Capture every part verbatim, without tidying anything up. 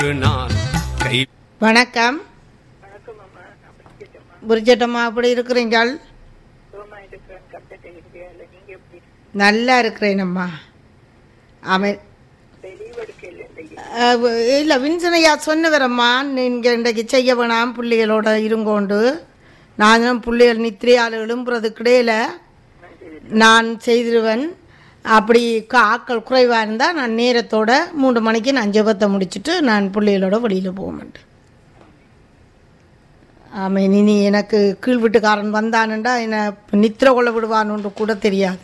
வணக்கம். புரிஜட்டம்மா, அப்படி இருக்கிறீங்கள்? நல்லா இருக்கிறேன் அம்மா. அமை இல்லை, வின்சனையா சொன்னவரம்மா, நீங்கள் இன்றைக்கு செய்ய வேணாம், பிள்ளைகளோட இருங்கோண்டு. நானும் பிள்ளைகள் நித்திரையால் எழும்புறதுக்கு இடையில் நான் செய்திருவேன். அப்படி ஆக்கள் குறைவாக இருந்தால் நான் நேரத்தோட மூன்று மணிக்கு நான் ஜெபத்தை முடிச்சுட்டு நான் பிள்ளைகளோட வெளியில் போக மாட்டேன். ஆமாம், இனி எனக்கு கீழ் வீட்டுக்காரன் வந்தானுண்டா என்னை நித்திரை கொள்ள விடுவான்னு கூட தெரியாது.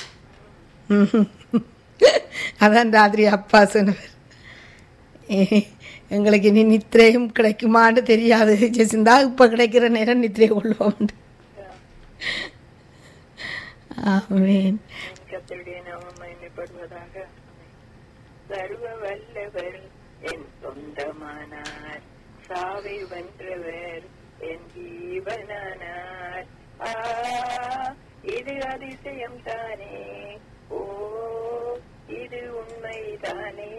அதான் ராத்திரி அப்பா சொன்னவர், எங்களுக்கு இனி நித்திரையும் கிடைக்குமான்னு தெரியாது, ஜெசிந்தா இப்போ கிடைக்கிற நேரம் நித்திரை கொள்வோம். ஆமேன். சர்வ வல்லவர் என் சொந்தமானார், சாவை வென்றவர் என் ஜீவனானார். ஆ, இது அதிசயம் தானே, ஓ இது உண்மைதானே.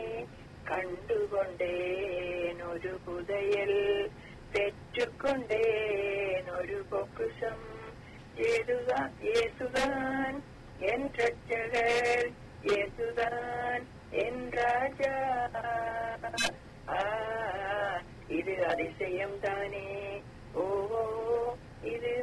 கண்டுகொண்டேன் ஒரு புதையல், பெற்றுக்கொண்டேன் ஒரு பொக்குசம். ஏதுதான் ஏசுதான் என் ரட்சகர், ஏசுதான் என் ராஜா. இது அதிசயம் தானே, ஓ இது